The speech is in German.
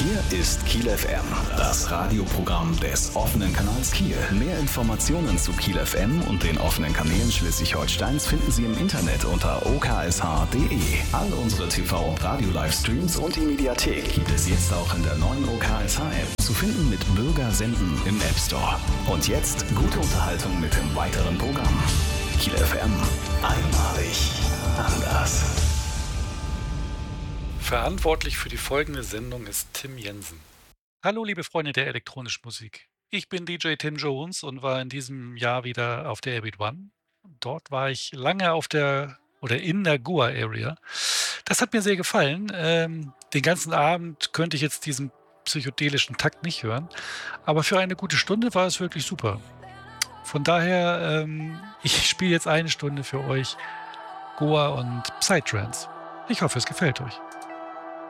Hier ist Kiel FM, das Radioprogramm des offenen Kanals Kiel. Mehr Informationen zu Kiel FM und den offenen Kanälen Schleswig-Holsteins finden Sie im Internet unter oksh.de. All unsere TV- und Radio-Livestreams und die Mediathek gibt es jetzt auch in der neuen OKSH-App. Zu finden mit Bürger senden im App Store. Und jetzt gute Unterhaltung mit dem weiteren Programm. Kiel FM, einmalig anders. Verantwortlich für die folgende Sendung ist Tim Jensen. Hallo liebe Freunde der elektronischen Musik. Ich bin DJ Tim Jones und war in diesem Jahr wieder auf der Airbeat One. Dort war ich lange in der Goa Area. Das hat mir sehr gefallen. Den ganzen Abend könnte ich jetzt diesen psychedelischen Takt nicht hören, aber für eine gute Stunde war es wirklich super. Von daher, ich spiele jetzt eine Stunde für euch Goa und Psytrance. Ich hoffe, es gefällt euch.